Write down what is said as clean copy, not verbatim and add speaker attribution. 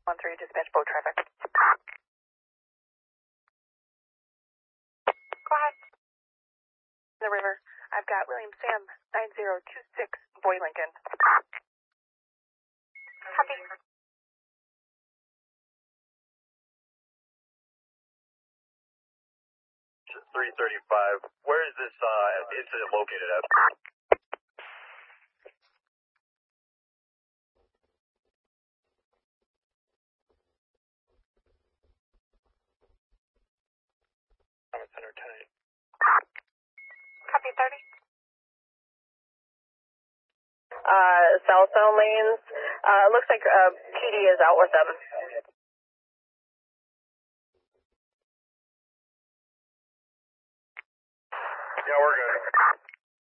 Speaker 1: 13, dispatch boat traffic. Go ahead. The river. I've got William Sam 9026 Boy Lincoln. Copy.
Speaker 2: 335. Where is this incident located at? Center 10.
Speaker 1: Copy 30.
Speaker 3: Southbound lanes. Looks like PD is out with them.
Speaker 2: Yeah, we're good.